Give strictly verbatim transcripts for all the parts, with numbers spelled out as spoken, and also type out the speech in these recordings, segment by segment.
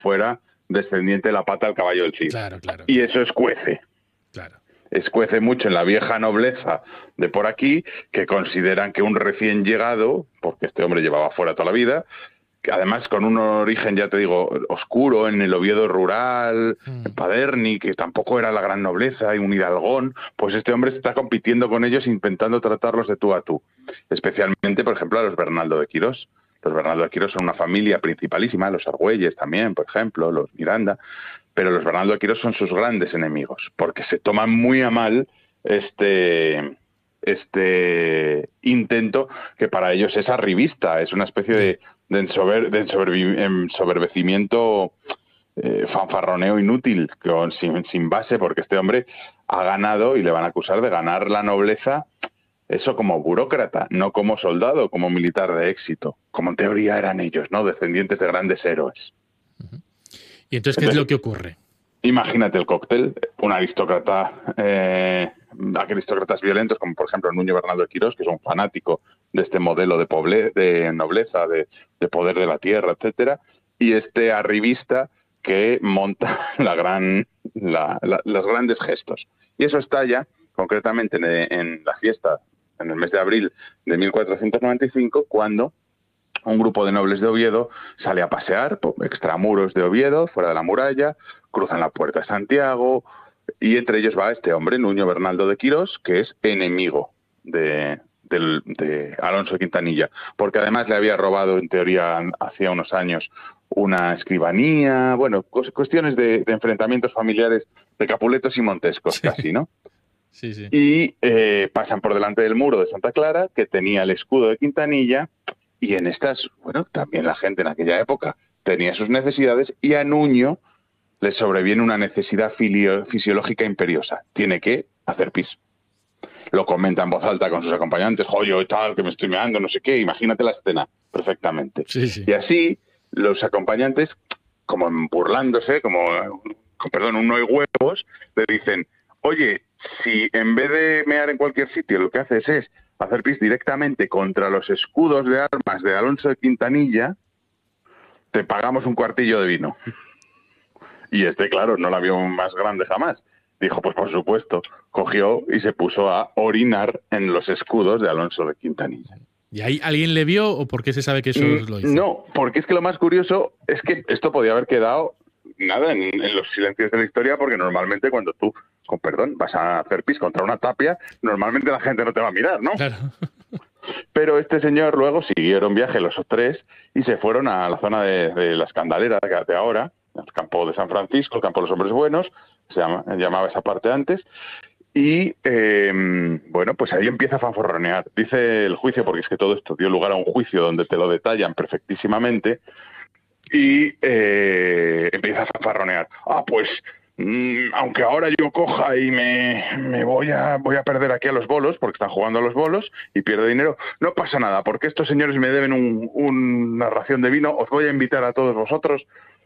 fuera descendiente de la pata del caballo del Cid. Claro, claro. Y eso escuece. Claro. Escuece mucho en la vieja nobleza de por aquí, que consideran que un recién llegado, porque este hombre llevaba fuera toda la vida, que además con un origen, ya te digo, oscuro, en el Oviedo rural, Mm. en Paderni, que tampoco era la gran nobleza, y un hidalgón, pues este hombre está compitiendo con ellos intentando tratarlos de tú a tú. Especialmente, por ejemplo, a los Bernaldo de Quirós. Los Bernaldo de Quirós son una familia principalísima, los Argüelles también, por ejemplo, los Miranda, pero los Bernaldo de Quirós son sus grandes enemigos, porque se toman muy a mal este... este intento que para ellos es arribista, es una especie de, de, ensober, de ensobervi, ensoberbecimiento, eh, fanfarroneo inútil, con, sin, sin base, porque este hombre ha ganado y le van a acusar de ganar la nobleza, eso como burócrata, no como soldado, como militar de éxito, como en teoría eran ellos, ¿no? Descendientes de grandes héroes. ¿Y entonces qué entonces, es lo que ocurre? Imagínate el cóctel, un aristócrata, eh, aristócratas violentos, como por ejemplo Nuño Bernaldo de Quirós, que es un fanático de este modelo de, poble, de nobleza, de, de poder de la tierra, etcétera, y este arribista que monta la gran, la, la, los grandes gestos. Y eso estalla concretamente en, en la fiesta, en el mes de abril de mil cuatrocientos noventa y cinco, cuando un grupo de nobles de Oviedo sale a pasear por extramuros de Oviedo, fuera de la muralla, cruzan la puerta de Santiago, y entre ellos va este hombre, Nuño Bernaldo de Quirós, que es enemigo de, de, de Alonso de Quintanilla, porque además le había robado, en teoría, hacía unos años, una escribanía, bueno, cuestiones de, de enfrentamientos familiares de Capuletos y Montescos, sí. casi, ¿no? Sí, sí. Y eh, pasan por delante del muro de Santa Clara, que tenía el escudo de Quintanilla, y en estas, bueno, también la gente en aquella época tenía sus necesidades, y a Nuño le sobreviene una necesidad filio, fisiológica imperiosa. Tiene que hacer pis. Lo comenta en voz alta con sus acompañantes, joyo y tal, que me estoy meando, no sé qué. Imagínate la escena perfectamente. Sí, sí. Y así, los acompañantes, como burlándose, como, con, perdón, un no hay huevos, le dicen, oye, si en vez de mear en cualquier sitio, lo que haces es hacer pis directamente contra los escudos de armas de Alonso de Quintanilla, te pagamos un cuartillo de vino. Y este, claro, no la vio más grande jamás. Dijo, pues por supuesto, cogió y se puso a orinar en los escudos de Alonso de Quintanilla. ¿Y ahí alguien le vio o por qué se sabe que eso mm, lo hizo? No, porque es que lo más curioso es que esto podía haber quedado, nada, en, en los silencios de la historia, porque normalmente cuando tú, con perdón, vas a hacer pis contra una tapia, normalmente la gente no te va a mirar, ¿no? Claro. Pero este señor luego siguieron viaje los tres y se fueron a la zona de, de la Escandalera, de ahora, el campo de San Francisco, el campo de los hombres buenos, se llama, llamaba esa parte antes, y eh, bueno, pues ahí empieza a fanfarronear. Dice el juicio, porque es que todo esto dio lugar a un juicio donde te lo detallan perfectísimamente, y eh, empieza a fanfarronear. Ah, pues, mmm, aunque ahora yo coja y me, me voy a voy a perder aquí a los bolos, porque están jugando a los bolos, y pierdo dinero, no pasa nada, porque estos señores me deben un, una ración de vino, os voy a invitar a todos vosotros,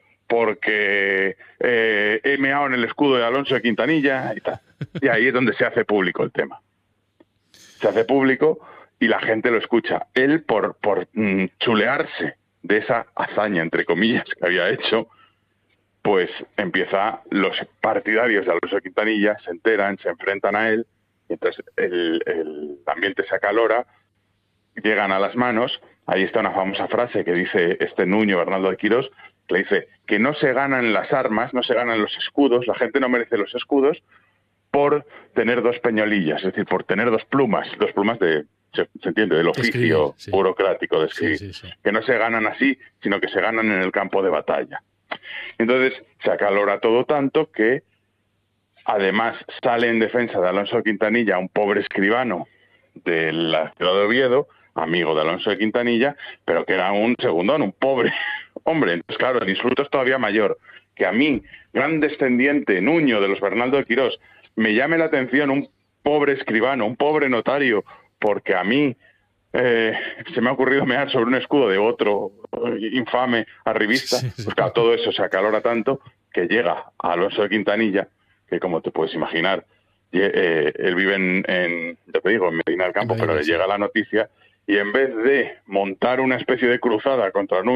porque eh, he meado en el escudo de Alonso de Quintanilla y tal. Y ahí es donde se hace público el tema. Se hace público y la gente lo escucha. Él, por, por mm, chulearse de esa hazaña, entre comillas, que había hecho, pues empieza, los partidarios de Alonso de Quintanilla se enteran, se enfrentan a él, y entonces el, el ambiente se acalora, llegan a las manos. Ahí está una famosa frase que dice este Nuño Bernaldo de Quirós, que le dice que no se ganan las armas, no se ganan los escudos, la gente no merece los escudos por tener dos peñolillas, es decir, por tener dos plumas, dos plumas de, se, se entiende, del oficio escribir, sí. burocrático de escribir, sí, sí, sí. que no se ganan así, sino que se ganan en el campo de batalla. Entonces se acalora todo tanto que además sale en defensa de Alonso de Quintanilla un pobre escribano de la ciudad de Oviedo, amigo de Alonso de Quintanilla, pero que era un segundón, un pobre hombre. Entonces, claro, el insulto es todavía mayor. Que a mí, gran descendiente, Nuño, de los Bernaldo de Quirós, me llame la atención un pobre escribano, un pobre notario, porque a mí eh, se me ha ocurrido mear sobre un escudo de otro infame arribista. Sí, sí. Pues claro, todo eso se acalora tanto que llega a Alonso de Quintanilla, que como te puedes imaginar, eh, él vive en, en, ya te digo, en Medina del Campo, pero le llega la noticia, y en vez de montar una especie de cruzada contra Nuño,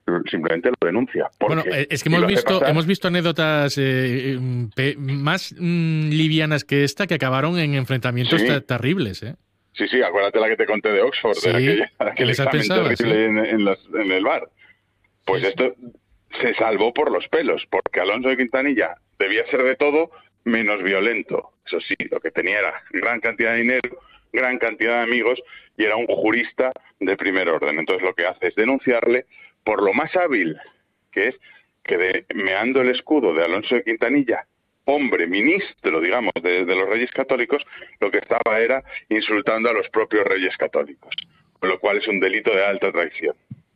simplemente lo denuncia. Bueno, es que hemos visto pasar... hemos visto anécdotas eh, pe, más mm, livianas que esta que acabaron en enfrentamientos sí. terribles, ¿eh? Sí, sí, acuérdate la que te conté de Oxford, sí, de aquel, aquel examen pensaba, terrible sí. en, en, los, en el bar. Pues sí, esto se salvó por los pelos, porque Alonso de Quintanilla debía ser de todo menos violento. Eso sí, lo que tenía era gran cantidad de dinero, gran cantidad de amigos y era un jurista de primer orden. Entonces lo que hace es denunciarle por lo más hábil, que es que de, meando el escudo de Alonso de Quintanilla, hombre, ministro, digamos, de, de los Reyes Católicos, lo que estaba era insultando a los propios Reyes Católicos, con lo cual es un delito de alta traición,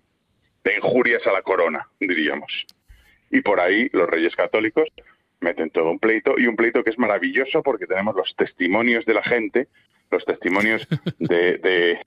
de injurias a la corona, diríamos. Y por ahí los Reyes Católicos meten todo un pleito, y un pleito que es maravilloso porque tenemos los testimonios de la gente, los testimonios de, de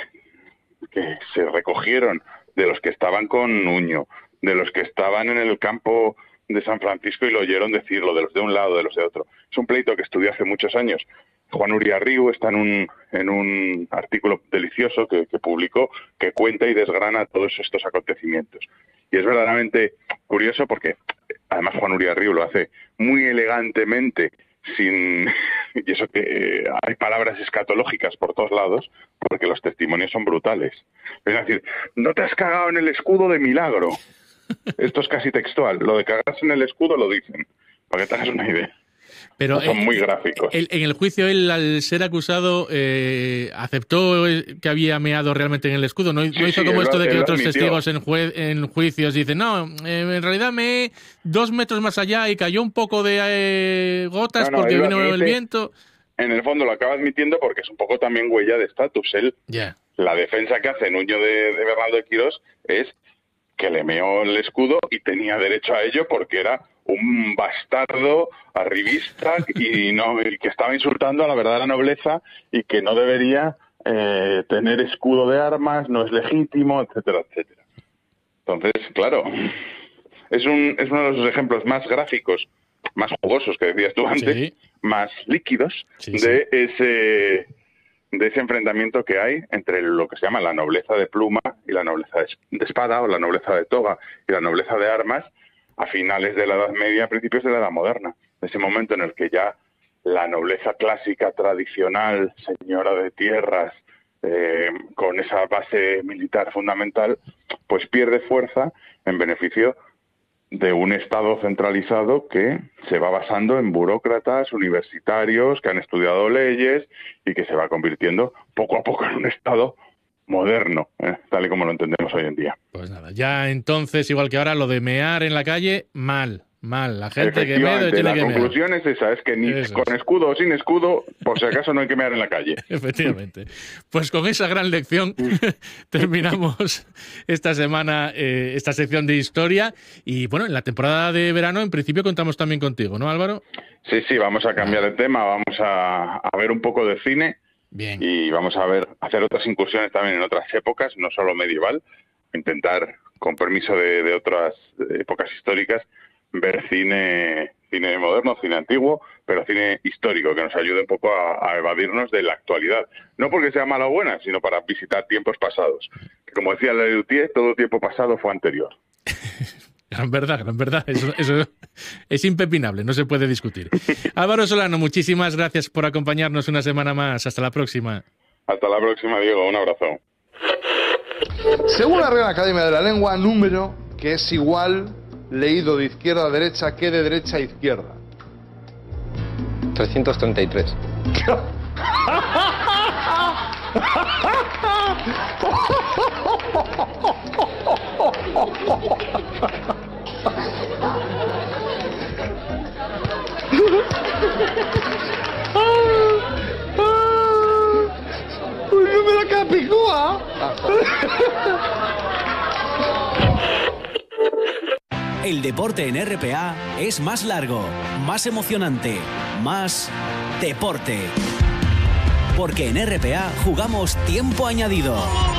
que se recogieron de los que estaban con Nuño, de los que estaban en el campo de San Francisco y lo oyeron decirlo, de los de un lado, de los de otro. Es un pleito que estudió hace muchos años. Juan Uriarriu está en un, en un artículo delicioso que, que publicó, que cuenta y desgrana todos estos acontecimientos. Y es verdaderamente curioso porque, además, Juan Uriarriu lo hace muy elegantemente, sin y eso que eh, hay palabras escatológicas por todos lados, porque los testimonios son brutales. Es decir, no te has cagado en el escudo de milagro. Esto es casi textual. Lo de cagarse en el escudo lo dicen, para que te hagas una idea. Pero no son eh, muy gráficos. El, en el juicio, él, al ser acusado, eh, aceptó que había meado realmente en el escudo. No, sí, no hizo sí, como esto de que otros admitió. testigos en, jue, en juicios dicen, no, eh, en realidad meé dos metros más allá y cayó un poco de eh, gotas no, no, porque vino admite, el viento. En el fondo lo acaba admitiendo porque es un poco también huella de estatus. Él, yeah. La defensa que hace Nuño de, de Bernardo de Quirós es que le meó el escudo y tenía derecho a ello porque era un bastardo arribista y no y que estaba insultando a la verdadera nobleza y que no debería eh, tener escudo de armas, no es legítimo, etcétera, etcétera. Entonces, claro, es un es uno de los ejemplos más gráficos, más jugosos que decías tú antes, sí. más líquidos sí, sí. de ese de ese enfrentamiento que hay entre lo que se llama la nobleza de pluma y la nobleza de espada, o la nobleza de toga y la nobleza de armas, a finales de la Edad Media, a principios de la Edad Moderna. Ese momento en el que ya la nobleza clásica, tradicional, señora de tierras, eh, con esa base militar fundamental, pues pierde fuerza en beneficio de un Estado centralizado que se va basando en burócratas universitarios que han estudiado leyes y que se va convirtiendo poco a poco en un Estado moderno, ¿eh? tal y como lo entendemos hoy en día. Pues nada, ya entonces, igual que ahora, lo de mear en la calle, mal, mal. La gente que mea tiene que mear. La conclusión es esa, es que ni Eso con es. escudo o sin escudo, por si acaso no hay que mear en la calle. Efectivamente. Pues con esa gran lección terminamos esta semana eh, esta sección de historia. Y bueno, en la temporada de verano, en principio, contamos también contigo, ¿no, Álvaro? Sí, sí, vamos a cambiar de tema, vamos a, a ver un poco de cine. Bien. Y vamos a ver, hacer otras incursiones también en otras épocas, no solo medieval, intentar, con permiso de, de otras épocas históricas, ver cine cine moderno, cine antiguo, pero cine histórico, que nos ayude un poco a, a evadirnos de la actualidad. No porque sea mala o buena, sino para visitar tiempos pasados. Que como decía Ledoutier, todo tiempo pasado fue anterior. Gran verdad, gran verdad. Eso, eso es impepinable, no se puede discutir. Álvaro Solano, muchísimas gracias por acompañarnos una semana más. Hasta la próxima. Hasta la próxima, Diego. Un abrazo. Según la Real Academia de la Lengua, número que es igual leído de izquierda a derecha que de derecha a izquierda. trescientos treinta y tres. ¡Un número capicúa! El deporte en R P A es más largo, más emocionante, más deporte. Porque en R P A jugamos tiempo añadido.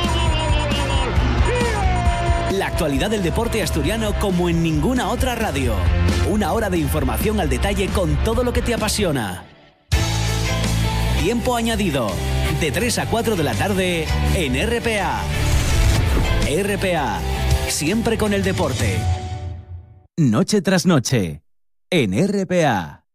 La actualidad del deporte asturiano como en ninguna otra radio. Una hora de información al detalle con todo lo que te apasiona. Tiempo añadido, de tres a cuatro de la tarde en R P A. R P A, Siempre con el deporte. Noche tras noche, en R P A.